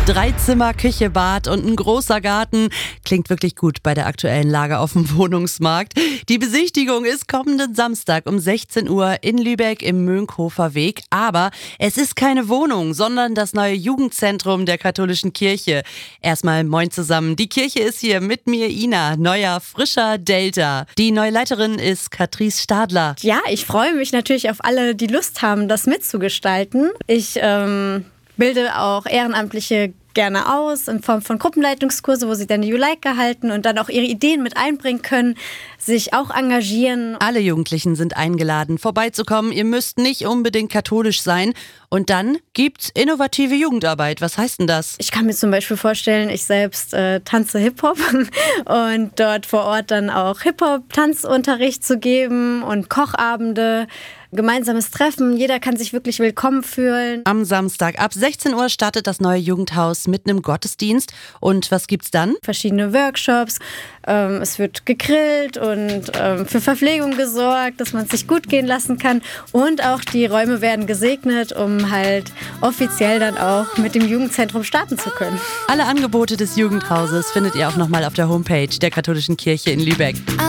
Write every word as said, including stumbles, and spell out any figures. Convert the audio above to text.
Drei Zimmer, Küche, Bad und ein großer Garten. Klingt wirklich gut bei der aktuellen Lage auf dem Wohnungsmarkt. Die Besichtigung ist kommenden Samstag um sechzehn Uhr in Lübeck im Mönckehofer Weg. Aber es ist keine Wohnung, sondern das neue Jugendzentrum der katholischen Kirche. Erstmal moin zusammen. Die Kirche ist hier mit mir, Ina, neuer, frischer Delta. Die neue Leiterin ist Katrice Stadler. Ja, ich freue mich natürlich auf alle, die Lust haben, das mitzugestalten. Ich ähm, bilde auch Ehrenamtliche gerne aus in Form von Gruppenleitungskurse, wo sie dann die Juleika halten und dann auch ihre Ideen mit einbringen können, sich auch engagieren. Alle Jugendlichen sind eingeladen, vorbeizukommen. Ihr müsst nicht unbedingt katholisch sein. Und dann gibt's innovative Jugendarbeit. Was heißt denn das? Ich kann mir zum Beispiel vorstellen, ich selbst äh, tanze Hip-Hop und dort vor Ort dann auch Hip-Hop-Tanzunterricht zu geben und Kochabende, gemeinsames Treffen. Jeder kann sich wirklich willkommen fühlen. Am Samstag ab sechzehn Uhr startet das neue Jugendhaus mit einem Gottesdienst. Und was gibt's dann? Verschiedene Workshops. Ähm, es wird gegrillt und ähm, für Verpflegung gesorgt, dass man es sich gut gehen lassen kann. Und auch die Räume werden gesegnet, um halt offiziell dann auch mit dem Jugendzentrum starten zu können. Alle Angebote des Jugendhauses findet ihr auch nochmal auf der Homepage der katholischen Kirche in Lübeck.